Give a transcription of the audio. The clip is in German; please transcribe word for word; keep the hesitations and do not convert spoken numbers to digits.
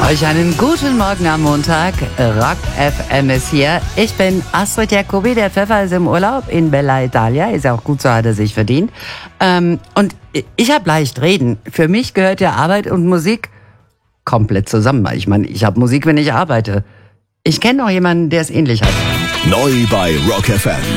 Euch einen guten Morgen am Montag. Rock F M ist hier. Ich bin Astrid Jacobi. Der Pfeffer ist im Urlaub in Bella Italia. Ist ja auch gut, so hat er sich verdient. Ähm, und ich habe leicht reden. Für mich gehört ja Arbeit und Musik komplett zusammen. Ich meine, ich habe Musik, wenn ich arbeite. Ich kenne noch jemanden, der es ähnlich hat. Neu bei Rock F M.